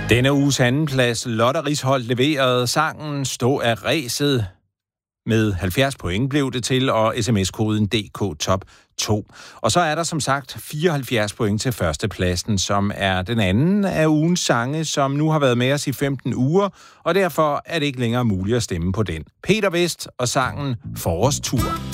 Denne uges andenplads Lotte Risholt leverede sangen Stå af ræset. Med 70 point blev det til, og sms-koden DK Top 2. Og så er der som sagt 74 point til førstepladsen, som er den anden af ugens sange, som nu har været med os i 15 uger, og derfor er det ikke længere muligt at stemme på den. Peter Vest og sangen Forårstur.